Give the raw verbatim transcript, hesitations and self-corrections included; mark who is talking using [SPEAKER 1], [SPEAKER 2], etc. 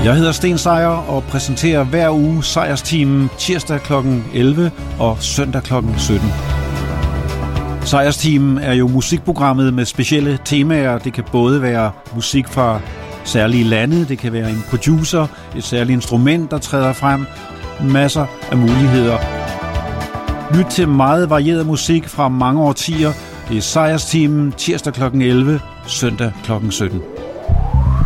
[SPEAKER 1] Jeg hedder Sten Sejer og præsenterer hver uge Sejrsteamen tirsdag klokken elleve og søndag klokken sytten. Sejrsteamen er jo musikprogrammet med specielle temaer. Det kan både være musik fra særlige lande, det kan være en producer, et særligt instrument, der træder frem, masser af muligheder. Lyt til meget varieret musik fra mange årtier. Det er Sejrsteamen tirsdag klokken elleve, søndag klokken sytten.